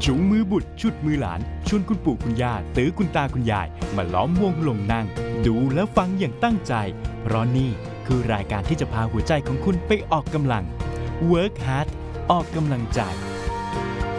จูงมือบุตรชุดมือหลานชวนคุณปู่คุณย่าตื้อคุณตาคุณยายมาล้อมวงลงนั่งดูและฟังอย่างตั้งใจเพราะนี่คือรายการที่จะพาหัวใจของคุณไปออกกำลัง Work Hard ออกกำลังใจ